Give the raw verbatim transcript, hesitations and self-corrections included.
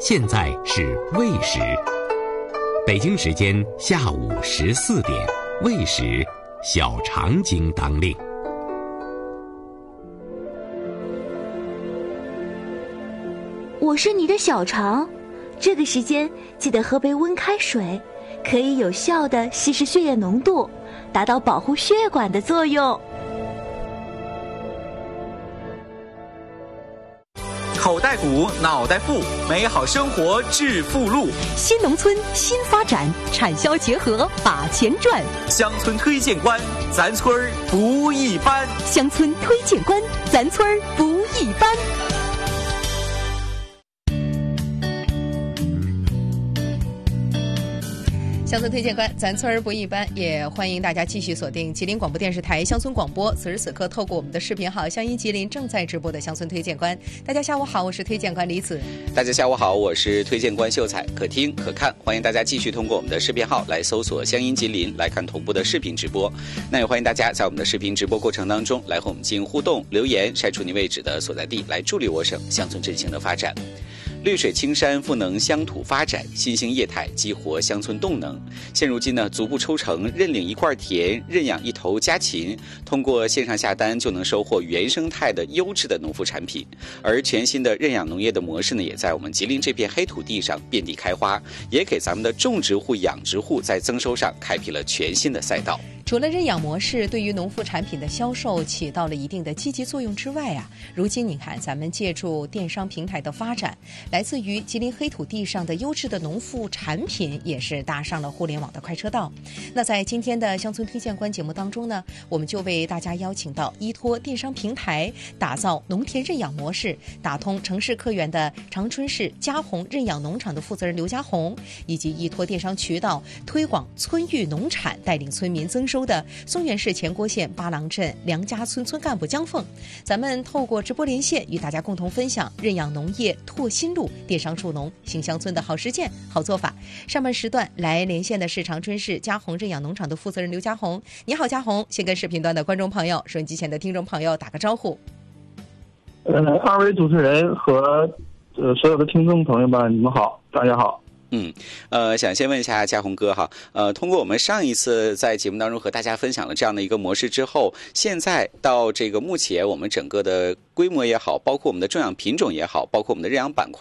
现在是未时，北京时间下午十四点，未时，小肠经当令。 我是你的小肠，这个时间记得喝杯温开水，可以有效地稀释血液浓度，达到保护血管的作用。 口袋鼓，脑袋富，美好生活致富路。 新农村新发展，产销结合把钱赚。 乡村推荐官，咱村儿不一般。 乡村推荐官，咱村儿不一般。 乡村推荐官，咱村儿不一般，也欢迎大家继续锁定吉林广播电视台乡村广播。此时此刻，透过我们的视频号“乡音吉林”正在直播的乡村推荐官。大家下午好，我是推荐官李子。 大家下午好，我是推荐官秀才，可听可看，欢迎大家继续通过我们的视频号来搜索“乡音吉林”来看同步的视频直播。那也欢迎大家在我们的视频直播过程当中来和我们进行互动留言，晒出你位置的所在地，来助力我省乡村振兴的发展。绿水青山赋能乡土发展，新兴业态激活乡村动能。现如今呢，足不抽成，认领一块田，认养一头家禽，通过线上下单就能收获原生态的优质的农副产品。而全新的认养农业的模式呢，也在我们吉林这片黑土地上遍地开花，也给咱们的种植户、养殖户在增收上开辟了全新的赛道。 除了认养模式对于农副产品的销售起到了一定的积极作用之外啊，如今你看咱们借助电商平台的发展，来自于吉林黑土地上的优质的农副产品也是搭上了互联网的快车道。那在今天的乡村推荐官节目当中呢，我们就为大家邀请到依托电商平台打造农田认养模式，打通城市客源的长春市嘉宏认养农场的负责人刘家宏，以及依托电商渠道推广村域农产，带领村民增收的松原市前郭县八郎镇梁家村村干部江凤，咱们透过直播连线与大家共同分享认养农业拓新路、电商助农新乡村的好实践、好做法。上半时段来连线的是长春市嘉宏认养农场的负责人刘家宏。你好，家宏，先跟视频端的观众朋友、收音机前的听众朋友打个招呼。 呃，二位主持人和呃所有的听众朋友们，你们好，大家好。 嗯，呃，想先问一下家宏哥哈，呃，通过我们上一次在节目当中和大家分享了这样的一个模式之后，现在到这个目前我们整个的规模也好，包括我们的种养品种也好，包括我们的认养板块